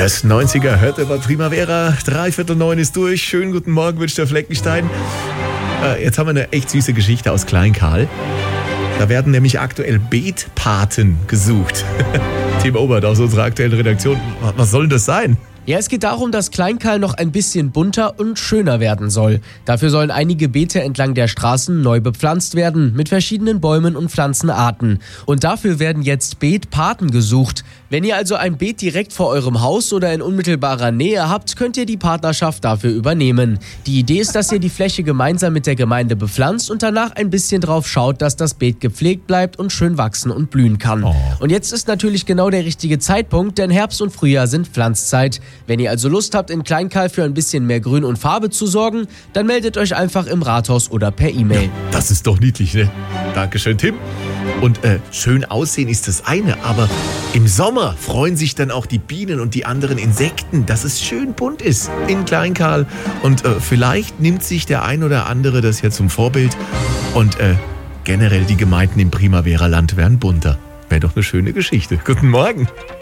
Die besten 90er hört ihr bei Primavera. 8:45 ist durch. Schönen guten Morgen, wünscht der Fleckenstein. Jetzt haben wir eine echt süße Geschichte aus Kleinkarl. Da werden nämlich aktuell Beetpaten gesucht. Tim Obert aus unserer aktuellen Redaktion. Was soll denn das sein? Ja, es geht darum, dass Kleinkarl noch ein bisschen bunter und schöner werden soll. Dafür sollen einige Beete entlang der Straßen neu bepflanzt werden, mit verschiedenen Bäumen und Pflanzenarten. Und dafür werden jetzt Beetpaten gesucht. Wenn ihr also ein Beet direkt vor eurem Haus oder in unmittelbarer Nähe habt, könnt ihr die Partnerschaft dafür übernehmen. Die Idee ist, dass ihr die Fläche gemeinsam mit der Gemeinde bepflanzt und danach ein bisschen drauf schaut, dass das Beet gepflegt bleibt und schön wachsen und blühen kann. Und jetzt ist natürlich genau der richtige Zeitpunkt, denn Herbst und Frühjahr sind Pflanzzeit. Wenn ihr also Lust habt, in Kleinkarl für ein bisschen mehr Grün und Farbe zu sorgen, dann meldet euch einfach im Rathaus oder per E-Mail. Das ist doch niedlich, ne? Dankeschön, Tim. Und schön aussehen ist das eine, aber im Sommer freuen sich dann auch die Bienen und die anderen Insekten, dass es schön bunt ist in Kleinkarl. Und vielleicht nimmt sich der ein oder andere das ja zum Vorbild. Und generell die Gemeinden im Primavera-Land werden bunter. Wäre doch eine schöne Geschichte. Guten Morgen.